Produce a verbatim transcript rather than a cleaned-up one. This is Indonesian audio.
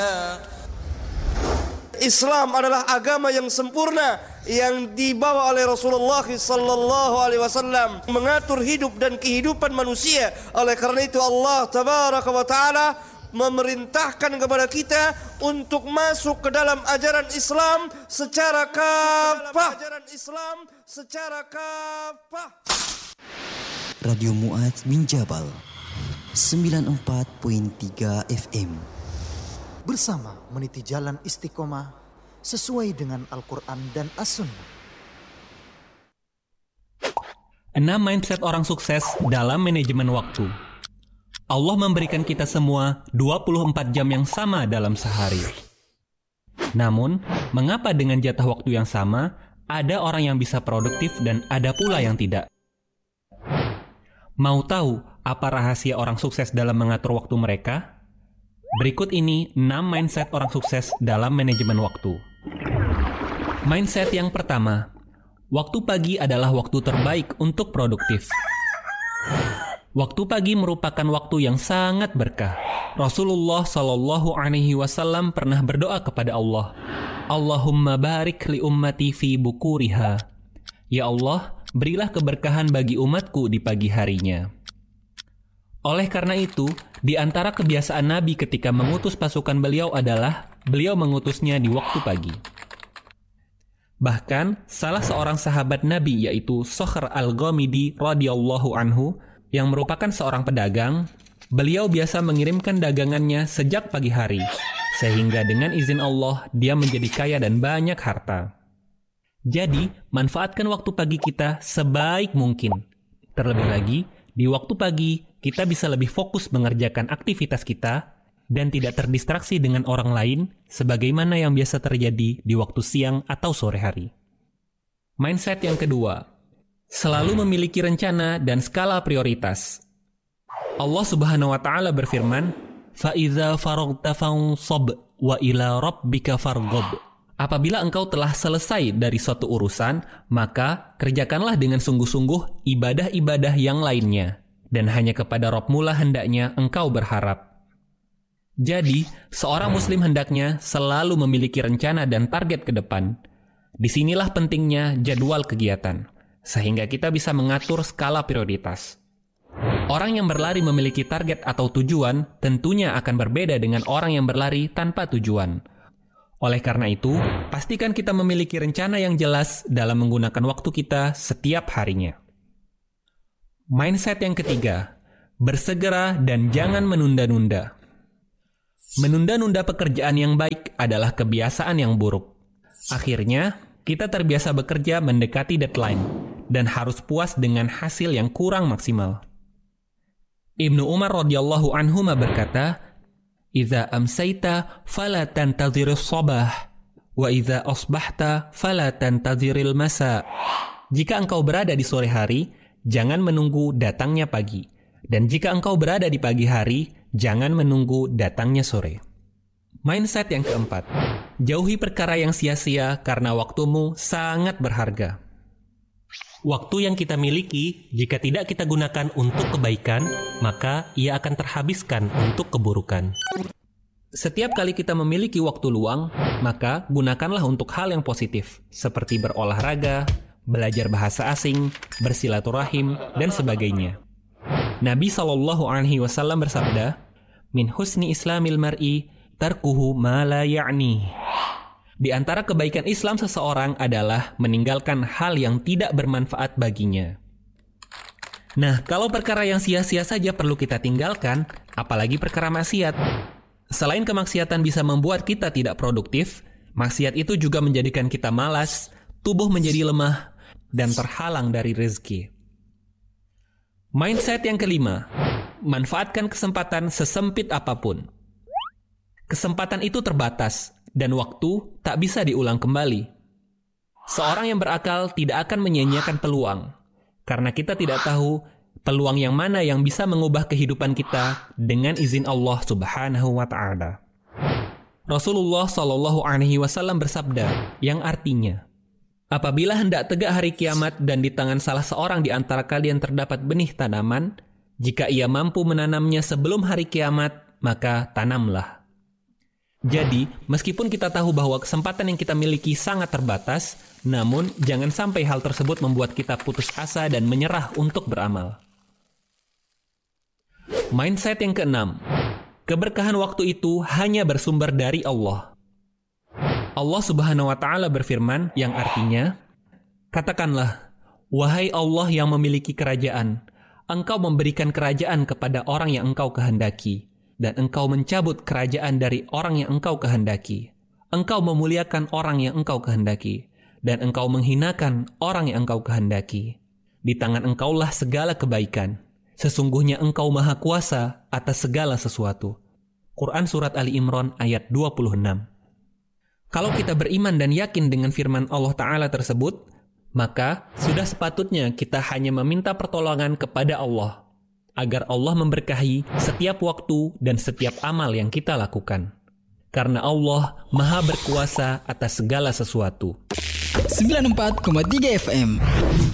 Islam adalah agama yang sempurna yang dibawa oleh Rasulullah sallallahu alaihi wasallam, mengatur hidup dan kehidupan manusia. Oleh karena itu Allah tabaraka wa taala memerintahkan kepada kita untuk masuk ke dalam ajaran Islam secara kafah. Ajaran Islam secara kafah. Radio Mu'adz bin Jabal sembilan puluh empat koma tiga F M. Bersama meniti jalan istiqomah sesuai dengan Al-Quran dan As-Sunnah. Enam mindset orang sukses dalam manajemen waktu. Allah memberikan kita semua dua puluh empat jam yang sama dalam sehari. Namun, mengapa dengan jatah waktu yang sama, ada orang yang bisa produktif dan ada pula yang tidak? Mau tahu apa rahasia orang sukses dalam mengatur waktu mereka? Berikut ini enam mindset orang sukses dalam manajemen waktu. Mindset yang pertama, waktu pagi adalah waktu terbaik untuk produktif. Waktu pagi merupakan waktu yang sangat berkah. Rasulullah Shallallahu Alaihi Wasallam pernah berdoa kepada Allah, Allahumma barik li ummati fi bukuriha. Ya Allah, berilah keberkahan bagi umatku di pagi harinya. Oleh karena itu, di antara kebiasaan Nabi ketika mengutus pasukan beliau adalah beliau mengutusnya di waktu pagi. Bahkan, salah seorang sahabat Nabi yaitu Sokhr al-Ghamidi radhiyallahu anhu yang merupakan seorang pedagang, beliau biasa mengirimkan dagangannya sejak pagi hari, sehingga dengan izin Allah dia menjadi kaya dan banyak harta. Jadi, manfaatkan waktu pagi kita sebaik mungkin. Terlebih lagi, di waktu pagi, kita bisa lebih fokus mengerjakan aktivitas kita dan tidak terdistraksi dengan orang lain sebagaimana yang biasa terjadi di waktu siang atau sore hari. Mindset yang kedua, selalu memiliki rencana dan skala prioritas. Allah Subhanahu wa taala berfirman, "Fa idza faraghta fansab wa ila rabbika farghab." Apabila engkau telah selesai dari suatu urusan, maka kerjakanlah dengan sungguh-sungguh ibadah-ibadah yang lainnya. Dan hanya kepada Rabb-Mu lah hendaknya engkau berharap. Jadi, seorang muslim hendaknya selalu memiliki rencana dan target ke depan. Disinilah pentingnya jadwal kegiatan, sehingga kita bisa mengatur skala prioritas. Orang yang berlari memiliki target atau tujuan tentunya akan berbeda dengan orang yang berlari tanpa tujuan. Oleh karena itu, pastikan kita memiliki rencana yang jelas dalam menggunakan waktu kita setiap harinya. Mindset yang ketiga, bersegera dan jangan menunda-nunda. Menunda-nunda pekerjaan yang baik adalah kebiasaan yang buruk. Akhirnya, kita terbiasa bekerja mendekati deadline dan harus puas dengan hasil yang kurang maksimal. Ibnu Umar radhiyallahu anhuma berkata, "Idza amsayta fala tantadhirus sabah, wa idza asbahta fala tantadhiril masa." Jika engkau berada di sore hari, jangan menunggu datangnya pagi. Dan jika engkau berada di pagi hari, jangan menunggu datangnya sore. Mindset yang keempat, jauhi perkara yang sia-sia karena waktumu sangat berharga. Waktu yang kita miliki, jika tidak kita gunakan untuk kebaikan, maka ia akan terhabiskan untuk keburukan. Setiap kali kita memiliki waktu luang, maka gunakanlah untuk hal yang positif, seperti berolahraga, belajar bahasa asing, bersilaturahim, dan sebagainya. Nabi shallallahu alaihi wasallam bersabda, "Min husni islamil mar'i tarkuhu ma la ya'ni." Di antara kebaikan Islam seseorang adalah meninggalkan hal yang tidak bermanfaat baginya. Nah, kalau perkara yang sia-sia saja perlu kita tinggalkan, apalagi perkara maksiat. Selain kemaksiatan bisa membuat kita tidak produktif, maksiat itu juga menjadikan kita malas, tubuh menjadi lemah, dan terhalang dari rezeki. Mindset yang kelima, manfaatkan kesempatan sesempit apapun. Kesempatan itu terbatas, dan waktu tak bisa diulang kembali. Seorang yang berakal tidak akan menyia-nyiakan peluang, karena kita tidak tahu peluang yang mana yang bisa mengubah kehidupan kita dengan izin Allah Subhanahu wa Ta'ala. Rasulullah Shallallahu Alaihi Wasallam bersabda, yang artinya, apabila hendak tegak hari kiamat dan di tangan salah seorang di antara kalian terdapat benih tanaman, jika ia mampu menanamnya sebelum hari kiamat, maka tanamlah. Jadi, meskipun kita tahu bahwa kesempatan yang kita miliki sangat terbatas, namun jangan sampai hal tersebut membuat kita putus asa dan menyerah untuk beramal. Mindset yang keenam, keberkahan waktu itu hanya bersumber dari Allah. Allah Subhanahu wa Ta'ala berfirman yang artinya, katakanlah, wahai Allah yang memiliki kerajaan, Engkau memberikan kerajaan kepada orang yang Engkau kehendaki, dan Engkau mencabut kerajaan dari orang yang Engkau kehendaki. Engkau memuliakan orang yang Engkau kehendaki, dan Engkau menghinakan orang yang Engkau kehendaki. Di tangan Engkaulah segala kebaikan. Sesungguhnya Engkau maha kuasa atas segala sesuatu. Quran Surat Ali Imran ayat dua puluh enam. Kalau kita beriman dan yakin dengan firman Allah Ta'ala tersebut, maka sudah sepatutnya kita hanya meminta pertolongan kepada Allah, agar Allah memberkahi setiap waktu dan setiap amal yang kita lakukan. Karena Allah maha berkuasa atas segala sesuatu. sembilan puluh empat koma tiga F M